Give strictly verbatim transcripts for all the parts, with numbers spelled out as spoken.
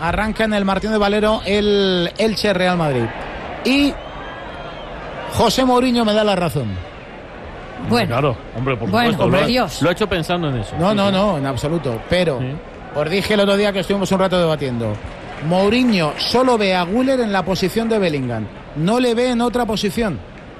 arranca en el Martínez Valero el Elche Real Madrid. Y José Mourinho me da la razón. Bueno, claro, hombre, por bueno, supuesto. Lo, Dios. lo he hecho pensando en eso. No, sí, no, sí. no, en absoluto. Pero Sí. os dije el otro día que estuvimos un rato debatiendo. Mourinho solo ve a Güler en la posición de Bellingham. No le ve en otra posición.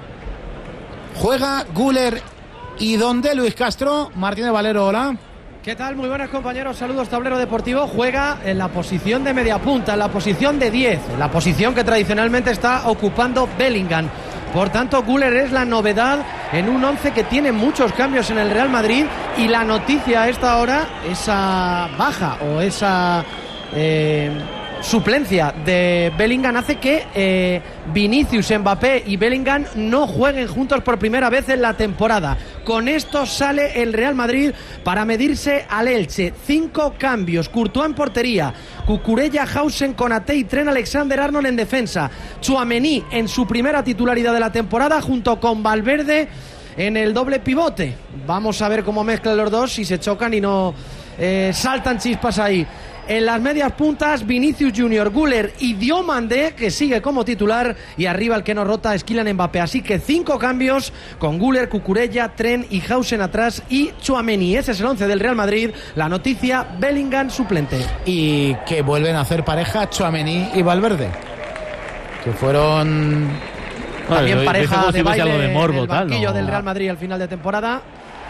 Juega Güler y donde Luis Castro. Martínez Valero, hola. ¿Qué tal? Muy buenas, compañeros. Saludos, Tablero Deportivo. Juega en la posición de media punta, en la posición de diez, en la posición que tradicionalmente está ocupando Bellingham. Por tanto, Güler es la novedad en un once que tiene muchos cambios en el Real Madrid, y la noticia a esta hora, esa baja o esa eh, suplencia de Bellingham hace que eh, Vinicius, Mbappé y Bellingham no jueguen juntos por primera vez en la temporada. Con esto sale el Real Madrid para medirse al Elche. Cinco cambios: Courtois en portería, Cucurella, Hausen, Konaté y Trent Alexander-Arnold en defensa, Tchouaméni en su primera titularidad de la temporada junto con Valverde en el doble pivote. Vamos a ver cómo mezclan los dos, si se chocan y no eh, saltan chispas ahí. En las medias puntas, Vinicius Junior, Güler y Diomandé, que sigue como titular, y arriba el que no rota es Kylian Mbappé. Así que cinco cambios con Güler, Cucurella, Trent y Hausen atrás y Tchouaméni. Ese es el once del Real Madrid. La noticia: Bellingham suplente. Y que vuelven a hacer pareja Tchouaméni y Valverde, que fueron también Ay, pareja de baile de morbo, en el tal, banquillo no. del Real Madrid al final de temporada.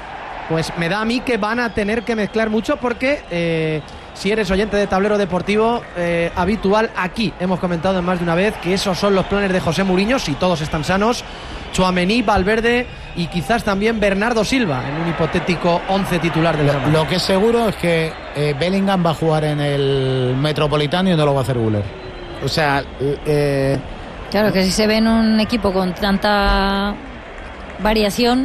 Pues me da a mí que van a tener que mezclar mucho, porque eh, si eres oyente de Tablero Deportivo eh, habitual, aquí hemos comentado en más de una vez que esos son los planes de José Mourinho, si todos están sanos: Tchouaméni, Valverde y quizás también Bernardo Silva en un hipotético once titular del Real Madrid. Lo que es seguro es que eh, Bellingham va a jugar en el Metropolitano y no lo va a hacer Güler. O sea, eh, Claro, que si se ve en un equipo con tanta variación,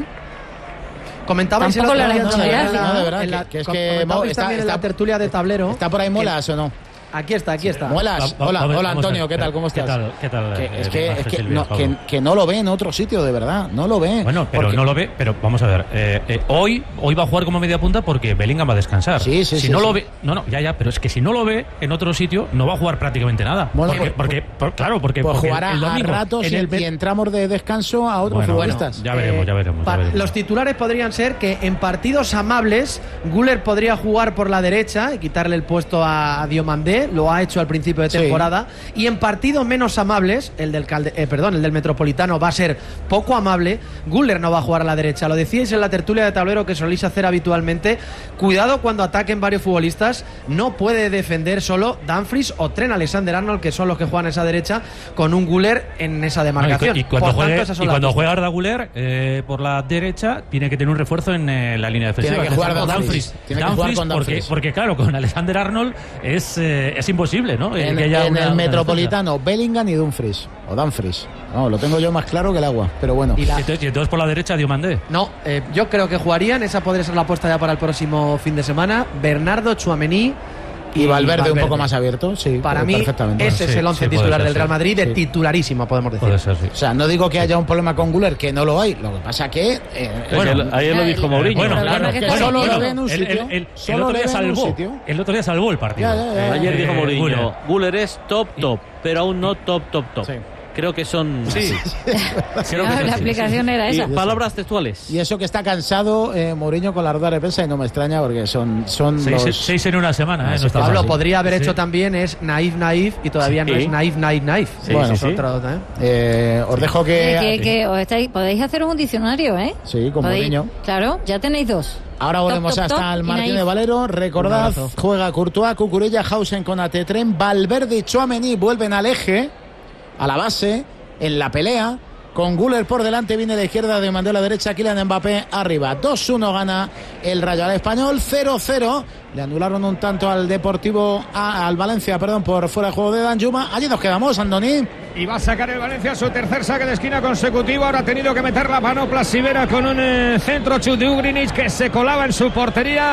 Comentabais el tampoco otro le día, hará mucha en la- gracia, no, de verdad, en la- que- que es com- que comentabais está- también en está- la tertulia de Tablero. ¿está por ahí Molas o no? Aquí está, aquí está. Molas, Va- va- hola, a ver, hola vamos a Antonio, ver, ¿qué tal? ¿Cómo estás? ¿Qué tal? ¿Qué tal? Que eh, es que, Ignacio es que, Silvia, no, Pablo? que, que no lo ve en otro sitio, de verdad, no lo ve. Bueno, pero Porque- no lo ve, pero vamos a ver. eh, eh, hoy, hoy va a jugar como media punta porque Bellingham va a descansar. Sí, sí, si sí, no sí. lo ve, no, no, ya, ya, pero es que si no lo ve en otro sitio, no va a jugar prácticamente nada. Bueno, porque, pues- porque, por- claro, porque, Pues porque jugará el domingo, a ratos en y, el y entramos de descanso a otros Bueno, futbolistas. bueno, ya veremos, ya veremos. Pa- ya veremos. Los titulares podrían ser que en partidos amables Güler podría jugar por la derecha y quitarle el puesto a, a Diomandé, lo ha hecho al principio de Sí. temporada, y en partidos menos amables, el del Calde- eh, perdón, el del Metropolitano va a ser poco amable, Güler no va a jugar a la derecha. Lo decíais en la tertulia de Tablero, que soléis hacer habitualmente. Cuidado cuando ataquen varios futbolistas, no puede defender solo Dumfries o Trent Alexander-Arnold, que son los que juegan a esa derecha, con un Güler en esa No, y, demarcación. y cuando Por tanto, juegue, esas son y las cuando dos. juega Arda Güler eh, por la derecha, tiene que tener un refuerzo en eh, la línea defensiva. Tiene que jugar Dumfries. Dumfries. Tiene que jugar Dumfries, con porque, Dumfries. porque, claro, con Alexander Arnold es, eh, es imposible, ¿no? Eh, En, que haya en una- el una Metropolitano, Bellingham y Dumfries. O Dumfries. No, lo tengo yo más claro que el agua, pero bueno. Y la- defensa. Y entonces, y entonces por la derecha Diomandé. No, eh, yo creo que jugarían, esa podría ser la apuesta ya para el próximo fin de semana, Bernardo, Tchouaméni Y Valverde, un poco más abierto, sí. Para mí, perfectamente. ese es Sí, el once sí, puede titular ser, del sí. Real Madrid, de Sí. titularísimo, podemos decir. Puede ser, sí. O sea, no digo que haya un problema con Güler, que no lo hay. Lo que pasa que... eh, Bueno, Bueno, ayer lo el- dijo el Mourinho. Bueno, problema claro, es que que está solo diciendo- lo ve en un el, el- sitio. el- el Solo otro le día ve en un salvó. sitio. El otro día salvó el partido. Ya, ya, ya. Ayer Eh, dijo Mourinho, Güler. Güler es top, top, pero aún no top, top, top. Sí. Creo que son sí. Creo que Ah, es la así, explicación sí. era Y esa. palabras textuales. Y eso que está cansado eh, Mourinho con la rueda de prensa, y no me extraña porque son, son Seis, los... seis en una semana, ¿eh? No está Pablo fácil. podría haber Sí. hecho también es naif, naif, y todavía no Sí. es naif, naif, naif. Sí, Bueno, sí, sí. Otro, ¿eh? Eh, os dejo que... Que, que os estáis- podéis haceros un diccionario, ¿eh? Sí, con Podéis- Mourinho. Claro, ya tenéis dos. Ahora volvemos Top, top, hasta top el y Martínez Naif. Valero. Un Recordad, abrazo. juega Courtois, Cucurella, Hausen, Konaté, Trent, Valverde y Tchouaméni vuelven al eje, a la base, en la pelea. Con Güler por delante, viene la izquierda de Mandela, derecha, Kylian Mbappé arriba. dos uno gana el Rayo al Español, cero cero. Le anularon un tanto al Deportivo, a- al Valencia, perdón, por fuera de juego de Danjuma. Allí nos quedamos, Andoni. Y va a sacar el Valencia su tercer saque de esquina consecutivo. Ahora ha tenido que meter la mano Plasivera con un eh, centro chut de Ugrinic que se colaba en su portería.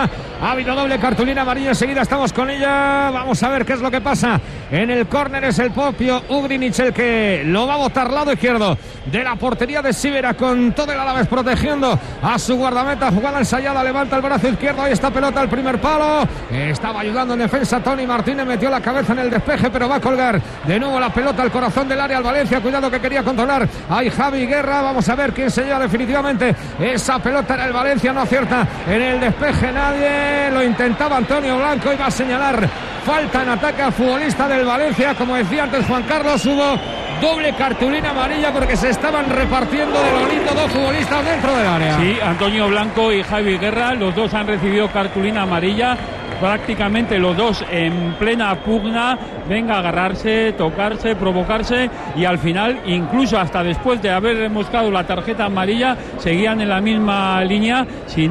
Ha habido doble cartulina amarilla, enseguida estamos con ella. Vamos a ver qué es lo que pasa. En el córner es el propio Ugrinic el que lo va a botar lado izquierdo de la portería de Sivera, con todo el Alavés protegiendo a su guardameta. Jugada ensayada, levanta el brazo izquierdo, ahí está pelota al primer palo. Estaba ayudando en defensa Tony Martínez, metió la cabeza en el despeje, pero va a colgar de nuevo la pelota al corazón del área al Valencia. Cuidado que quería controlar ahí Javi Guerra. Vamos a ver quién se lleva definitivamente esa pelota. Era el Valencia, no acierta en el despeje nadie. Lo intentaba Antonio Blanco, iba a señalar falta en ataque al futbolista del Valencia. Como decía antes Juan Carlos, hubo doble cartulina amarilla porque se estaban repartiendo de lo lindo dos futbolistas dentro del área. Sí, Antonio Blanco y Javi Guerra, los dos han recibido cartulina amarilla, prácticamente los dos en plena pugna, venga a agarrarse, tocarse, provocarse, y al final, incluso hasta después de haber remoscado la tarjeta amarilla, seguían en la misma línea. Si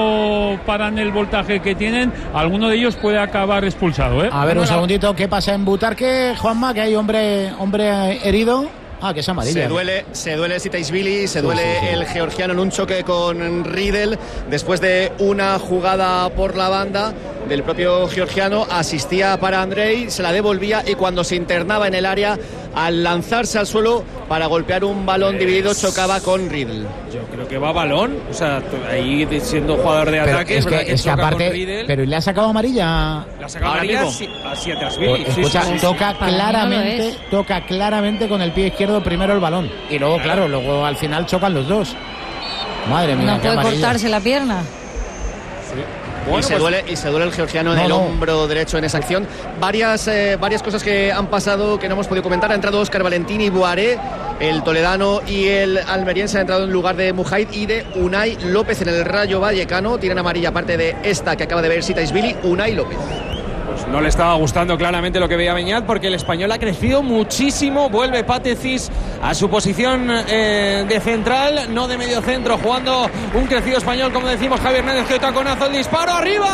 no paran el voltaje que tienen, alguno de ellos puede acabar expulsado, ¿eh? A ver, un segundito, ¿qué pasa en Butarque, Juanma? Que hay hombre, hombre herido. Ah, que es amarilla. Se duele, se duele Sitaishvili, se duele sí, sí, sí. el georgiano en un choque con Riedel después de una jugada por la banda del propio georgiano. Asistía para Andrei, se la devolvía y cuando se internaba en el área, al lanzarse al suelo para golpear un balón dividido, chocaba con Riedel. Yo creo que va balón, o sea, ahí siendo jugador de pero ataque, es que, que, es que aparte, pero ¿le ha sacado amarilla? Le ha sacado amarilla a Sitaishvili. Pues, escucha, sí, sí, sí, toca sí. claramente, no toca claramente con el pie izquierdo primero el balón y luego, claro, luego al final chocan los dos. Madre mía, no puede cortarse la pierna. Bueno, y, se pues, duele, y se duele el georgiano en no, el no. hombro derecho en esa acción. Varias, eh, varias cosas que han pasado que no hemos podido comentar. Ha entrado Óscar Valentín y Boaré, el toledano y el almeriense ha entrado en lugar de Mujaid y de Unai López en el Rayo Vallecano. Tienen amarilla aparte de esta que acaba de ver Sitaishvili, Unai López. Pues no le estaba gustando claramente lo que veía Beñat, porque el español ha crecido muchísimo. Vuelve Patecis a su posición eh, de central, no de medio centro, jugando un crecido español, como decimos. Javier Hernández, que taconazo, el disparo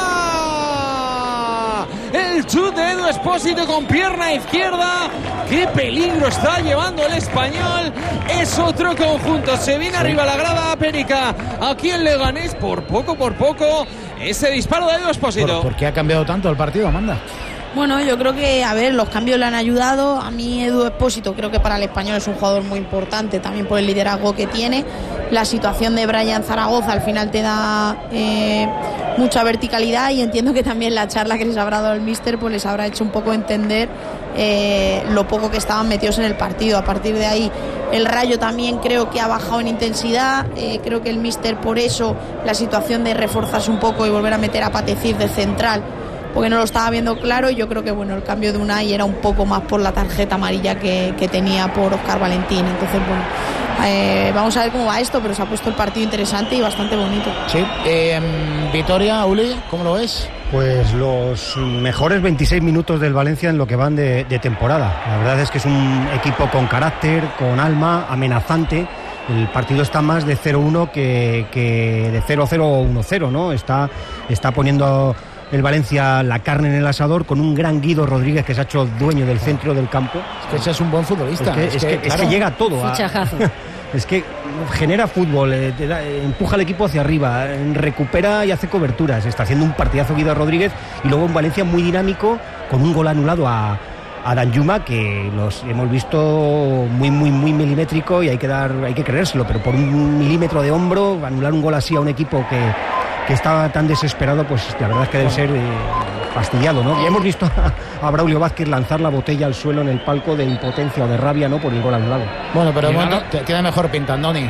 arriba, el chute de Edu Expósito con pierna izquierda. Qué peligro está llevando el español. Es otro conjunto, se viene sí. arriba la grada Pénica aquí en Leganés, por poco, por poco. Ese disparo de Edu Expósito. ¿Por, ¿Por qué ha cambiado tanto el partido, Amanda? Bueno, yo creo que, a ver, los cambios le han ayudado. A mí Edu Expósito creo que para el español es un jugador muy importante, también por el liderazgo que tiene. La situación de Brian Zaragoza al final te da eh, mucha verticalidad, y entiendo que también la charla que les habrá dado el míster pues les habrá hecho un poco entender eh, lo poco que estaban metidos en el partido. A partir de ahí el Rayo también creo que ha bajado en intensidad. Eh, creo que el míster, por eso la situación de reforzarse un poco y volver a meter a Patecir de central, porque no lo estaba viendo claro. Y yo creo que bueno, el cambio de Unai era un poco más por la tarjeta amarilla que, que tenía por Óscar Valentín. Entonces bueno, eh, vamos a ver cómo va esto, pero se ha puesto el partido interesante y bastante bonito. Sí, eh, Vitoria, Uli, ¿cómo lo ves? Pues los mejores veintiséis minutos del Valencia en lo que van de, de temporada. La verdad es que es un equipo con carácter, con alma, amenazante. El partido está más de cero uno que, que de cero cero o uno cero, ¿no? Está, está poniendo el Valencia la carne en el asador, con un gran Guido Rodríguez que se ha hecho dueño del centro del campo. Es que ese es un buen futbolista. Es que, es, es, que, que, claro, es que llega a todo. A, es que genera fútbol, eh, te da, eh, empuja al equipo hacia arriba, eh, recupera y hace coberturas. Está haciendo un partidazo Guido Rodríguez, y luego un Valencia muy dinámico, con un gol anulado a, a Danjuma, que los hemos visto muy muy muy milimétrico, y hay que dar hay que creérselo, pero por un milímetro de hombro anular un gol así a un equipo que que estaba tan desesperado, pues la verdad es que debe ser eh, fastidiado, ¿no? Y hemos visto a, a Braulio Vázquez lanzar la botella al suelo en el palco de impotencia o de rabia, ¿no?, por el gol anulado. Bueno, pero bueno, tiene mejor pinta, Andoni.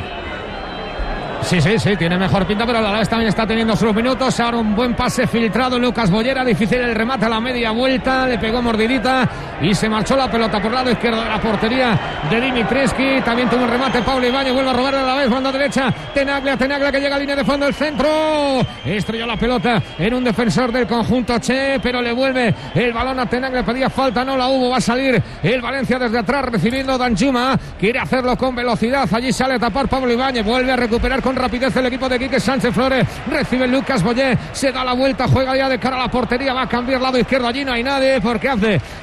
Sí, sí, sí, tiene mejor pinta, pero la vez también está teniendo sus minutos. Ahora un buen pase filtrado, Lucas Bollera, difícil el remate a la media vuelta, le pegó mordidita y se marchó la pelota por el lado izquierdo de la portería de Dimitrescu. También tuvo un remate Pablo Ibáñez, vuelve a robar a la vez, banda derecha, Tenaglia, Tenaglia que llega a línea de fondo, el centro, estrelló la pelota en un defensor del conjunto Che, pero le vuelve el balón a Tenaglia, pedía falta, no la hubo, va a salir el Valencia desde atrás recibiendo Danjuma, quiere hacerlo con velocidad, allí sale a tapar Pablo Ibáñez, vuelve a recuperar con rapidez el equipo de Quique Sánchez Flores, recibe Lucas Boyer, se da la vuelta, juega ya de cara a la portería, va a cambiar lado izquierdo, allí no hay nadie porque hace, no está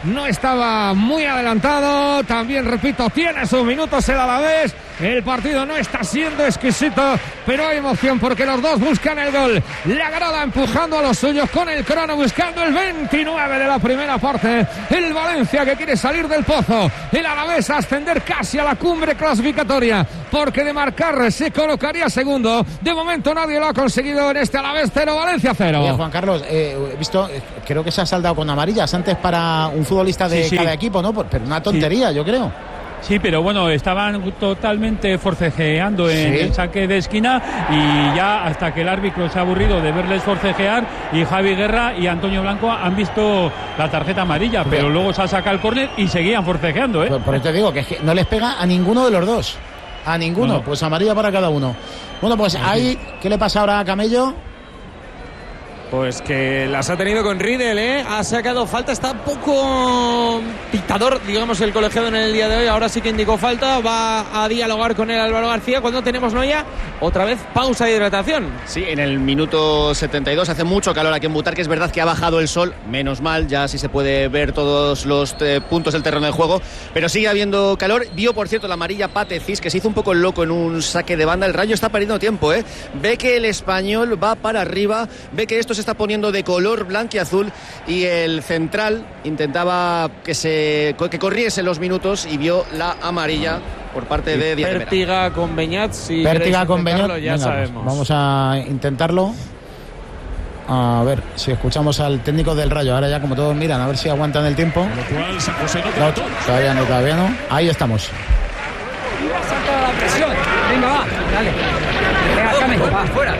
estaba muy adelantado. También, repito, tiene sus minutos el Alavés. El partido no está siendo exquisito, pero hay emoción porque los dos buscan el gol. La grada empujando a los suyos con el crono, buscando el veintinueve de la primera parte. El Valencia que quiere salir del pozo. El Alavés a ascender casi a la cumbre clasificatoria, porque de marcar se colocaría segundo. De momento nadie lo ha conseguido en este Alavés cero, Valencia cero. Oye, Juan Carlos, eh, he visto, creo que se ha saldado con amarillas antes para un futbolista de sí, sí. cada equipo, ¿no? Pero una tontería, sí. yo creo. Sí, pero bueno, estaban totalmente forcejeando en ¿Sí? el saque de esquina y ya hasta que el árbitro se ha aburrido de verles forcejear y Javi Guerra y Antonio Blanco han visto la tarjeta amarilla, pero Bien. luego se ha sacado el córner y seguían forcejeando, ¿eh? Por, por eso te digo que, es que no les pega a ninguno de los dos. A ninguno, no. Pues amarilla para cada uno. Bueno, pues ahí, ¿qué le pasa ahora a Camello? Pues que las ha tenido con Riedel, ¿eh? Ha sacado falta, está un poco dictador, digamos, el colegiado en el día de hoy. Ahora sí que indicó falta, va a dialogar con él Álvaro García. Cuando tenemos Noia, otra vez pausa de hidratación. Sí, en el minuto setenta y dos hace mucho calor aquí en Butarque. Es verdad que ha bajado el sol, menos mal, ya sí se puede ver todos los eh, puntos del terreno de juego, pero sigue habiendo calor. Vio, por cierto, la amarilla Pate Cis, que se hizo un poco loco en un saque de banda. El Rayo está perdiendo tiempo, ¿eh? Ve que el Español va para arriba, ve que esto se está poniendo de color blanquiazul y el central intentaba que se que corriese los minutos y vio la amarilla por parte de Díaz de Mera. Pértiga con Beñat, si Pértiga con Beñat, ya venga, sabemos. Vamos a intentarlo. A ver si escuchamos al técnico del Rayo. Ahora ya como todos miran, a ver si aguantan el tiempo. No, todavía no, todavía no. Ahí estamos. La presión. Venga, va, dale. Venga, Cami, va, fuera.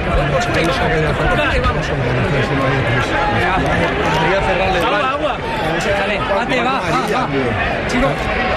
Agua, agua. Dale, bate, va, va, va. Chicos.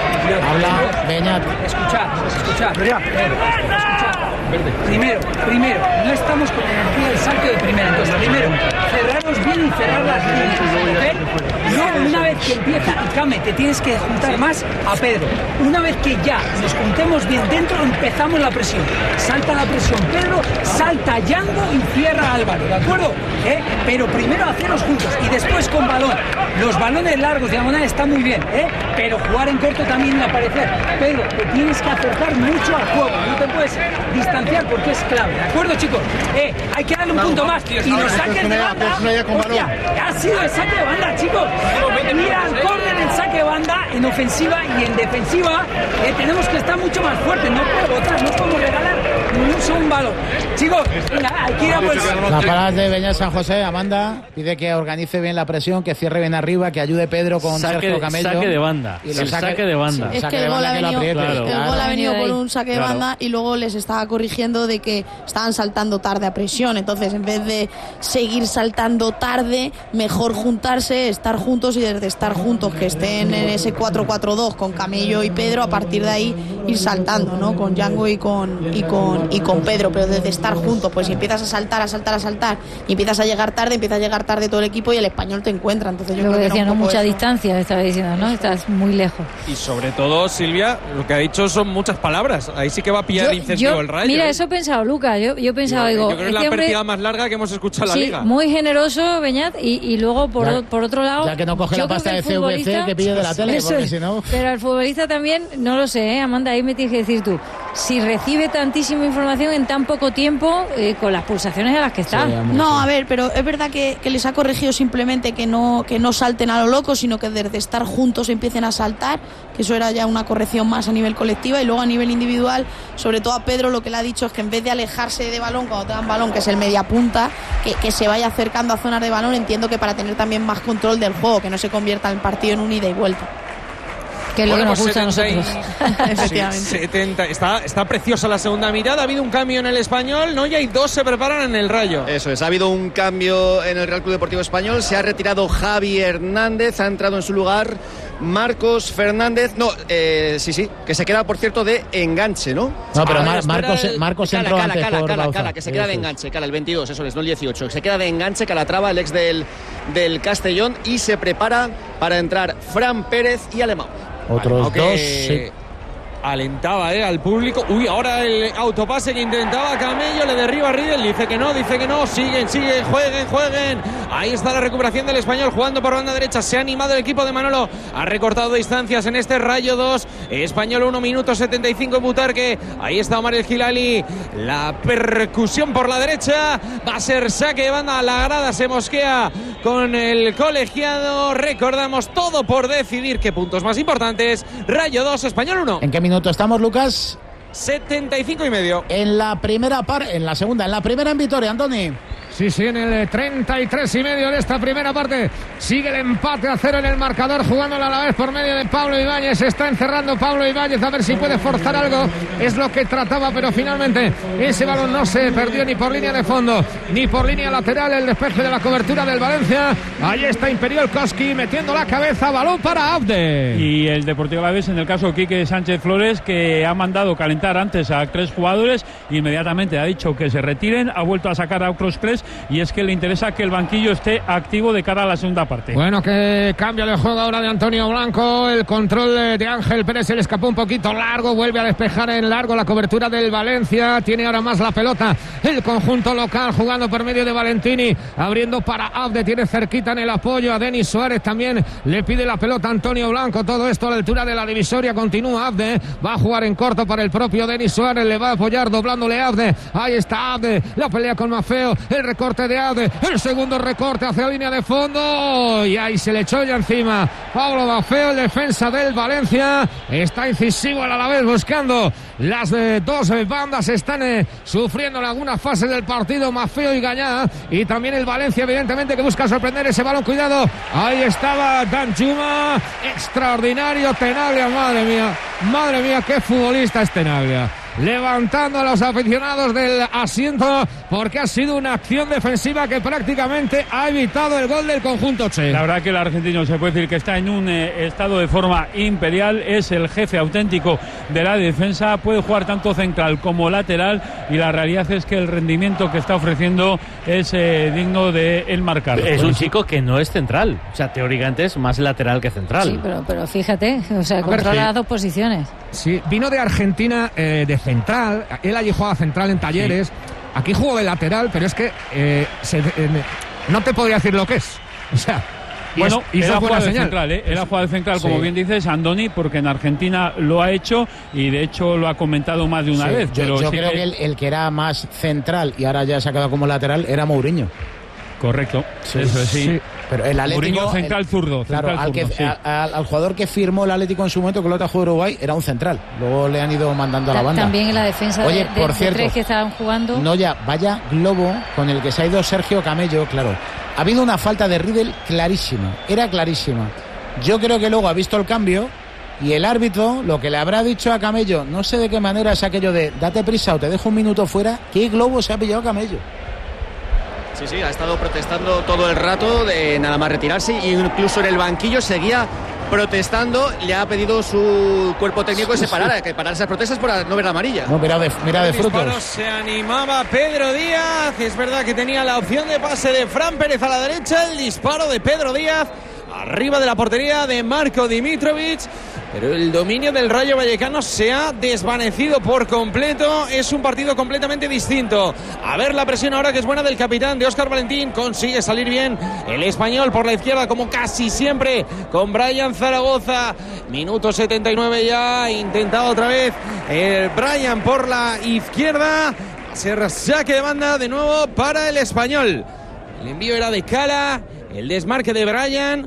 Habla Beñat. Escuchad, escuchad. Escuchad. Primero, primero, no estamos con energía del saque de primera. Entonces, primero, cerrarnos bien y cerrar las líneas. ¿Okay? Luego, una vez que empieza, y Came, te tienes que juntar más a Pedro. Una vez que ya nos juntemos bien dentro, empezamos la presión. Salta la presión Pedro, salta Yango y cierra Álvaro, ¿de acuerdo? ¿Eh? Pero primero hacerlos juntos y después con balón. Los balones largos, diagonales, están muy bien, ¿eh? Pero jugar en corto también va a aparecer. Pedro, te tienes que acercar mucho al juego, no te puedes distanciar porque es clave, ¿de acuerdo, chicos? Eh, hay que darle un punto más y los saques de banda. Hostia, ha sido el saque de banda, chicos. Mira el córner en saque de banda, en ofensiva y en defensiva. Eh, tenemos que estar mucho más fuertes, no puedo botar, no podemos regalar ni un solo balón. Chicos, venga, hay que ir a por la parada de Beñat San José. Amanda pide que organice bien la presión, que cierre bien arriba, que ayude Pedro con saque, Sergio Camello. Saque de banda. Y el saque, saque de banda. Es que el gol ha venido, claro. el gol ha venido por un saque de claro. banda y luego les estaba corrigiendo de que estaban saltando tarde a presión. Entonces, en vez de seguir saltando tarde, mejor juntarse, estar juntos y desde estar juntos, que estén en ese cuatro cuatro dos con Camello y Pedro, a partir de ahí ir saltando, ¿no? Con Yango y con, y con, y con Pedro. Pero desde estar juntos, pues si empiezas a saltar, a saltar, a saltar y empiezas a llegar tarde, empieza a llegar tarde todo el equipo y el Español te encuentra. Entonces yo lo creo que decía, no mucha eso. distancia, estaba diciendo, ¿no? Estás muy lejos. Y sobre todo, Silvia, lo que ha dicho son muchas palabras. Ahí sí que va a pillar yo, incentivo yo, el Rayo. Mira, eso he pensado, Lucas. Yo, yo he pensado, yo, digo. yo creo que es la hombre, partida más larga que hemos escuchado en sí, la liga. Muy generoso, Beñat, y, y luego por, ya, por otro lado. Ya que no coge la pasta de C V C que pide de la tele, porque si no. Pero el futbolista también, no lo sé, ¿eh? Amanda, ahí me tienes que decir tú. Si recibe tantísima información en tan poco tiempo, eh, con las pulsaciones en las que está. Sí, no, a ver, pero es verdad que, que les ha corregido simplemente que no, que no salten a lo loco, sino que desde estar juntos empiecen a saltar, que eso era ya una corrección más a nivel colectiva, y luego a nivel individual, sobre todo a Pedro, lo que le ha dicho es que en vez de alejarse de balón cuando te dan balón, que es el media punta, que, que se vaya acercando a zonas de balón, entiendo que para tener también más control del juego, que no se convierta el partido en un ida y vuelta. Que es lo que nos gusta a nosotros. Efectivamente. Sí, setenta, está, está preciosa la segunda mitad. Ha habido un cambio en el Español, ¿no? Ya hay dos se preparan en el Rayo. Eso es, ha habido un cambio en el Real Club Deportivo Español. Se ha retirado Javi Hernández, ha entrado en su lugar Marcos Fernández. No, eh, sí, sí, que se queda, por cierto, de enganche, ¿no? No, pero Mar- Marcos, el... Marcos Cala, entró Cala, antes Cala, por Cala, Bauza. Cala, que se queda de enganche, Cala, el veintidós, eso es, no el dieciocho. Se queda de enganche, Calatrava, el ex del, del Castellón, y se prepara para entrar Fran Pérez y Alemão. Otros aunque, dos, sí. alentaba eh, al público. Uy, ahora el autopase que intentaba Camello, le derriba a Riedel, dice que no, dice que no, siguen, siguen, jueguen, jueguen. Ahí está la recuperación del Español jugando por banda derecha, se ha animado el equipo de Manolo, ha recortado distancias en este Rayo dos, Español uno minuto setenta y cinco en Butarque. Ahí está Omar El Hilali, la percusión por la derecha, va a ser saque de banda, la grada se mosquea con el colegiado. Recordamos, todo por decidir qué puntos más importantes. Rayo dos, Español uno. ¿En qué minuto estamos, Lucas? setenta y cinco y medio. En la primera parte, en la segunda, en la primera en Vitoria, Antoni. Sí, sí, en el treinta y tres y medio de esta primera parte sigue el empate a cero en el marcador, jugándola a la vez por medio de Pablo Ibáñez. Se está encerrando Pablo Ibáñez a ver si puede forzar algo, es lo que trataba, pero finalmente ese balón no se perdió ni por línea de fondo ni por línea lateral. El despeje de la cobertura del Valencia, ahí está Imperial Koski metiendo la cabeza, balón para Abde. Y el Deportivo Alavés, en el caso de Quique Sánchez Flores, que ha mandado calentar antes a tres jugadores, inmediatamente ha dicho que se retiren, ha vuelto a sacar a otros tres, y es que le interesa que el banquillo esté activo de cara a la segunda parte. Bueno, que cambio de juego ahora de Antonio Blanco, el control de Ángel Pérez se le escapó un poquito largo, vuelve a despejar en largo la cobertura del Valencia, tiene ahora más la pelota el conjunto local jugando por medio de Valentini, abriendo para Abde, tiene cerquita en el apoyo a Denis Suárez, también le pide la pelota a Antonio Blanco, todo esto a la altura de la divisoria, continúa Abde, va a jugar en corto para el propio Denis Suárez, le va a apoyar doblándole a Abde, ahí está Abde, la pelea con Maffeo, el recorte de Abde, el segundo recorte hacia la línea de fondo y ahí se le echó ya encima Pablo Maffeo, el defensa del Valencia, está incisivo a la vez buscando las eh, dos eh, bandas, están eh, sufriendo en algunas fases del partido Maffeo y Gañá, y también el Valencia evidentemente que busca sorprender ese balón, cuidado, ahí estaba Danjuma, extraordinario Tenaglia, madre mía, madre mía, qué futbolista es Tenaglia, levantando a los aficionados del asiento porque ha sido una acción defensiva que prácticamente ha evitado el gol del conjunto che. La verdad que el argentino se puede decir que está en un eh, estado de forma imperial, es el jefe auténtico de la defensa, puede jugar tanto central como lateral y la realidad es que el rendimiento que está ofreciendo es eh, digno de el marcar. Es un chico que no es central, o sea, teóricamente es más lateral que central. Sí, pero, pero fíjate, o sea, controla las dos posiciones. Sí, vino de Argentina eh, de central, él allí jugaba central en Talleres, sí. Aquí jugó de lateral, pero es que eh, se, eh, no te podría decir lo que es, o sea, bueno, y es, y él ha jugado de señal. central, ¿eh? Él ha jugado de central, como sí. bien dices, Andoni, porque en Argentina lo ha hecho y de hecho lo ha comentado más de una sí, vez. Yo, pero yo sí creo que... que el, el que era más central y ahora ya se ha quedado como lateral era Mourinho. Correcto, sí, eso es, sí. sí. Pero el Atlético, Mourinho central el, zurdo. Claro, central al, zurdo, que, sí. a, al, al jugador que firmó el Atlético en su momento, que lo jugó Uruguay, era un central. Luego le han ido mandando a la banda. También en la defensa Oye, de, de, por cierto, de tres que estaban jugando. No, ya, vaya globo con el que se ha ido Sergio Camello, claro. Ha habido una falta de Riedel clarísima, era clarísima. Yo creo que luego ha visto el cambio y el árbitro lo que le habrá dicho a Camello, no sé de qué manera es aquello de date prisa o te dejo un minuto fuera. ¿Qué globo se ha pillado Camello? Sí, sí, ha estado protestando todo el rato de nada más retirarse e incluso en el banquillo seguía protestando, le ha pedido su cuerpo técnico que se parara, que parara esas protestas por no ver la amarilla. No, mira de, mira de frutos. Se animaba Pedro Díaz, es verdad que tenía la opción de pase de Fran Pérez a la derecha, el disparo de Pedro Díaz arriba de la portería de Marco Dimitrovic, pero el dominio del Rayo Vallecano se ha desvanecido por completo. Es un partido completamente distinto. A ver la presión ahora que es buena del capitán de Óscar Valentín, consigue salir bien el español por la izquierda como casi siempre con Brian Zaragoza. Minuto setenta y nueve ya, intentado otra vez el Brian por la izquierda, se saque de banda de nuevo para el español. El envío era de Cala, el desmarque de Brian.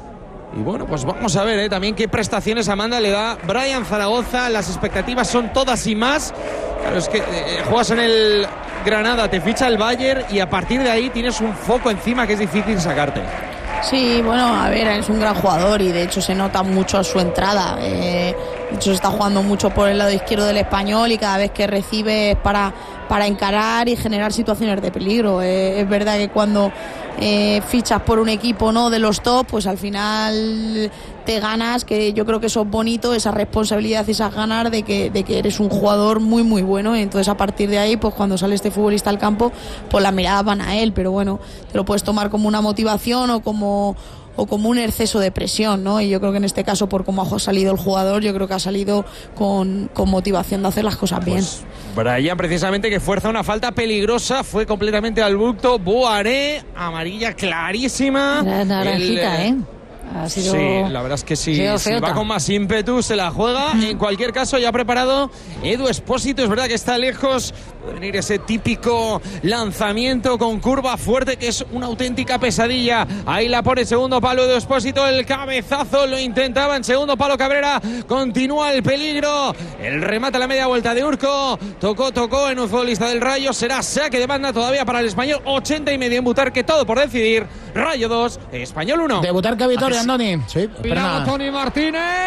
Y bueno, pues vamos a ver ¿eh? también qué prestaciones Amanda le da Brian Zaragoza. Las expectativas son todas y más. Claro, es que eh, juegas en el Granada, te ficha el Bayern y a partir de ahí tienes un foco encima que es difícil sacarte. Sí, bueno, a ver, es un gran jugador y de hecho se nota mucho a su entrada. Eh, de hecho se está jugando mucho por el lado izquierdo del español y cada vez que recibe es para, para encarar y generar situaciones de peligro. Eh, es verdad que cuando eh, fichas por un equipo no de los top, pues al final te ganas, que yo creo que eso es bonito, esa responsabilidad y esas ganas de que, de que eres un jugador muy muy bueno. Entonces a partir de ahí, pues cuando sale este futbolista al campo, pues las miradas van a él, pero bueno, te lo puedes tomar como una motivación o como o como un exceso de presión, ¿no? Y yo creo que en este caso, por cómo ha salido el jugador, yo creo que ha salido con, con motivación de hacer las cosas bien. Pues Bryan, precisamente, que fuerza una falta peligrosa, fue completamente al bulto. Boaré, amarilla clarísima. La naranjita, el, ¿eh? Ha sido, sí, la verdad es que sí, si va con más ímpetu se la juega. En cualquier caso, ya ha preparado Edu Expósito. Es verdad que está lejos, puede venir ese típico lanzamiento con curva fuerte que es una auténtica pesadilla. Ahí la pone segundo palo Edu Expósito, el cabezazo lo intentaba en segundo palo Cabrera, continúa el peligro, el remate a la media vuelta de Urco, tocó, tocó en un futbolista del Rayo, será saque de banda todavía para el Español. Ochenta y medio en Butarque, todo por decidir. Rayo dos, Español uno. De Butarque a Victoria, Andoni. Sí, Tony Martínez.